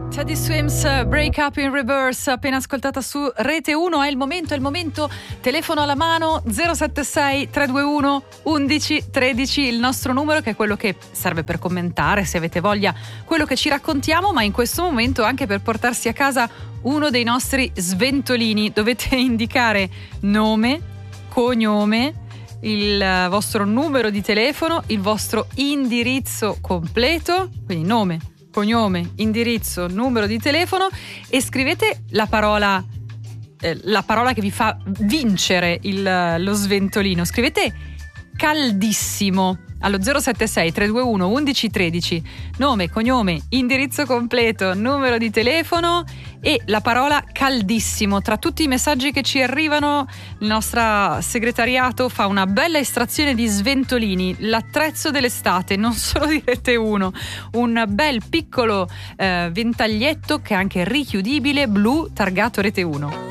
Teddy Swims, Break Up in Reverse, appena ascoltata su Rete 1. È il momento, telefono alla mano, 076 321 11 13, il nostro numero, che è quello che serve per commentare, se avete voglia, quello che ci raccontiamo, ma in questo momento anche per portarsi a casa uno dei nostri sventolini. Dovete indicare nome, cognome, il vostro numero di telefono, il vostro indirizzo completo, quindi nome, cognome, indirizzo, numero di telefono, e scrivete la parola che vi fa vincere lo sventolino. Scrivete caldissimo allo 076 321 1113, nome, cognome, indirizzo completo, numero di telefono e la parola caldissimo. Tra tutti i messaggi che ci arrivano, il nostro segretariato fa una bella estrazione di sventolini, l'attrezzo dell'estate, non solo di Rete 1, un bel piccolo ventaglietto che è anche richiudibile, blu, targato Rete 1.